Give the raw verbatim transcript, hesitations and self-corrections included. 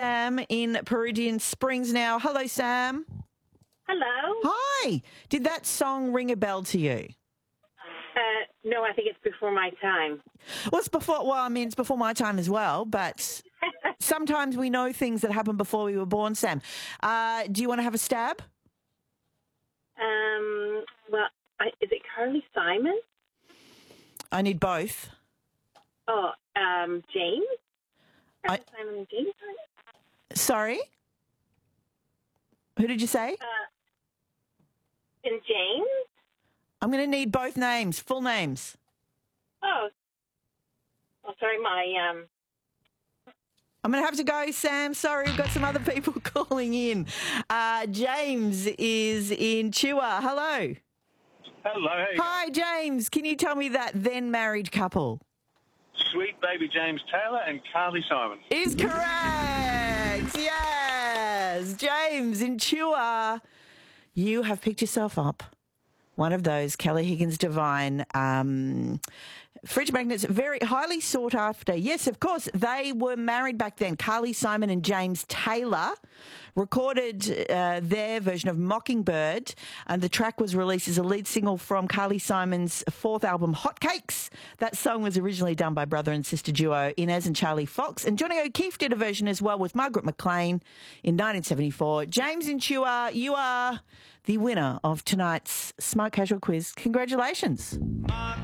Sam in Peruvian Springs now. Hello, Sam. Hello. Hi. Did that song ring a bell to you? Uh, no, I think it's before my time. Well, it's before, well, I mean, it's before my time as well, but sometimes we know things that happened before we were born, Sam. Uh, do you want to have a stab? Um, well, I, is it Carly Simon? I need both. Oh, um, James? Carly I, Simon and James? sorry? Who did you say? Uh, and James? I'm going to need both names, full names. Oh. Oh, sorry, my, um... I'm going to have to go, Sam. Sorry, we've got some other people calling in. Uh, James is in Chua. Hello. Hello. Hi, James. Can you tell me that then married couple? Sweet baby James Taylor and Carly Simon. Is correct. Yes. James in Chua. You have picked yourself up one of those Kelly Higgins Divine um, fridge magnets, very highly sought after. Yes, of course, they were married back then. Carly Simon and James Taylor recorded uh, their version of Mockingbird, and the track was released as a lead single from Carly Simon's fourth album, Hotcakes. That song was originally done by brother and sister duo Inez and Charlie Fox, and Johnny O'Keefe did a version as well with Margaret McLean in nineteen seventy-four. James and Chua, you are the winner of tonight's Smart Casual Quiz. Congratulations.